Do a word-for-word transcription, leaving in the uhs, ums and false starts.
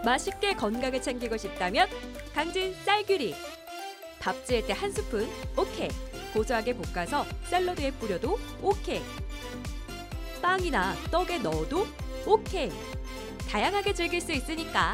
맛있게 건강을 챙기고 싶다면 강진 쌀규리. 밥 지을 때 한 스푼 오케이. 고소하게 볶아서 샐러드에 뿌려도 오케이. 빵이나 떡에 넣어도 오케이. 다양하게 즐길 수 있으니까